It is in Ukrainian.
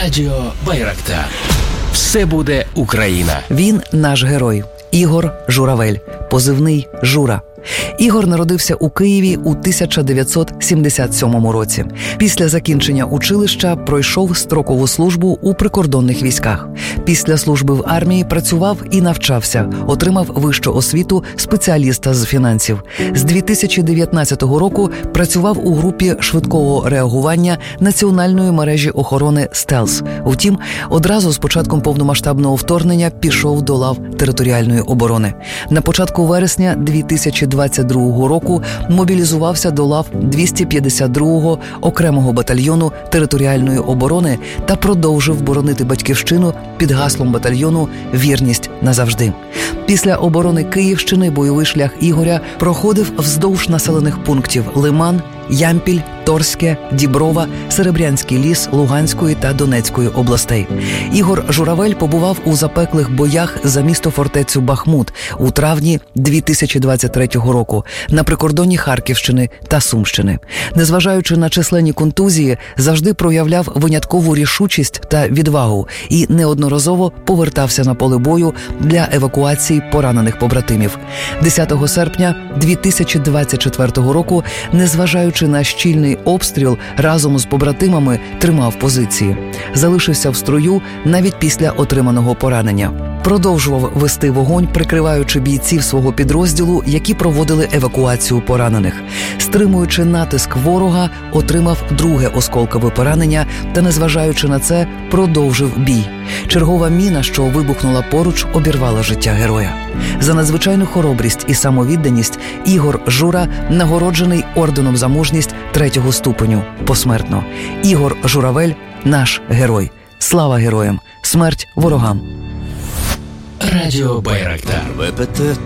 Радіо Байрактар. Все буде Україна. Він наш герой. Ігор Журавель, позивний Жура. Ігор народився у Києві у 1977 році. Після закінчення училища пройшов строкову службу у прикордонних військах. Після служби в армії працював і навчався, отримав вищу освіту спеціаліста з фінансів. З 2019 року працював у групі швидкого реагування Національної мережі охорони «Стелс». Втім, одразу з початком повномасштабного вторгнення пішов до лав територіальної оборони. На початку вересня 2022 року мобілізувався до лав 252-го окремого батальйону територіальної оборони та продовжив боронити батьківщину під гаслом батальйону «Вірність назавжди». Після оборони Київщини бойовий шлях Ігоря проходив вздовж населених пунктів Лиман, Ямпіль, Торське, Діброва, Серебрянський ліс Луганської та Донецької областей. Ігор Журавель побував у запеклих боях за місто-фортецю Бахмут у травні 2023 року на прикордонні Харківщини та Сумщини. Незважаючи на численні контузії, завжди проявляв виняткову рішучість та відвагу і неодноразово повертався на поле бою для евакуації поранених побратимів. 10 серпня 2024 року, незважаючи на щільний обстріл, разом з побратимами тримав позиції. Залишився в строю навіть після отриманого поранення. Продовжував вести вогонь, прикриваючи бійців свого підрозділу, які проводили евакуацію поранених. Стримуючи натиск ворога, отримав друге осколкове поранення та, незважаючи на це, продовжив бій. Чергова міна, що вибухнула поруч, обірвала життя героя. За надзвичайну хоробрість і самовідданість Ігор Жура нагороджений орденом за мужність 3-го ступеню посмертно. Ігор Журавель – наш герой. Слава героям! Смерть ворогам! Радіо Байрактар. ВПТ